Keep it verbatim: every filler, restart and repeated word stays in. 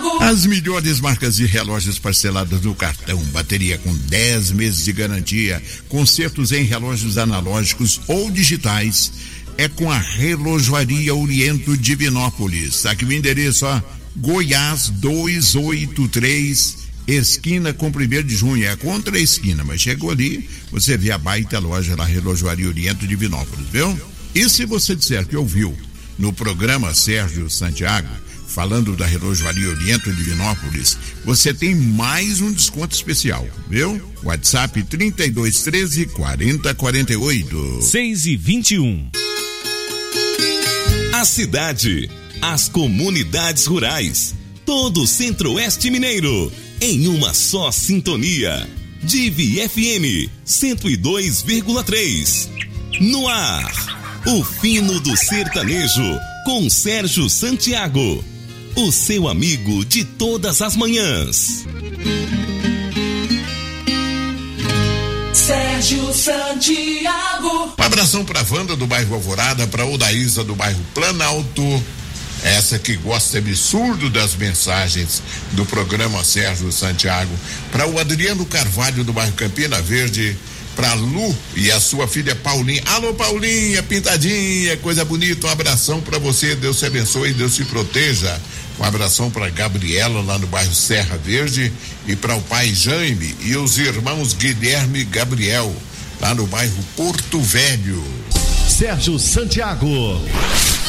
Santiago. As melhores marcas de relógios parceladas no cartão, bateria com dez meses de garantia, consertos em relógios analógicos ou digitais, é com a Relojoaria Oriento Divinópolis. Aqui o endereço, ó, Goiás duzentos e oitenta e três, esquina com primeiro de junho, é contra a esquina, mas chegou ali, você vê a baita loja lá, Relojoaria Oriento Divinópolis, viu? E se você disser que ouviu no programa Sérgio Santiago, falando da Relojoaria Oriento Divinópolis, você tem mais um desconto especial, viu? WhatsApp trinta e dois, treze, quarenta, quarenta e oito. seis e vinte e um. A cidade, as comunidades rurais, todo o Centro-Oeste Mineiro, em uma só sintonia. Divi F M cento e dois vírgula três. No ar, o fino do sertanejo, com Sérgio Santiago, o seu amigo de todas as manhãs. Sérgio Santiago. Um abração pra Wanda do bairro Alvorada, pra Odaísa do bairro Planalto, essa que gosta absurdo das mensagens do programa Sérgio Santiago, pra o Adriano Carvalho do bairro Campina Verde, pra Lu e a sua filha Paulinha. Alô Paulinha, pintadinha, coisa bonita, um abração pra você, Deus te abençoe e Deus te proteja. Um abração pra Gabriela lá no bairro Serra Verde e para o pai Jaime e os irmãos Guilherme e Gabriel lá no bairro Porto Velho. Sérgio Santiago.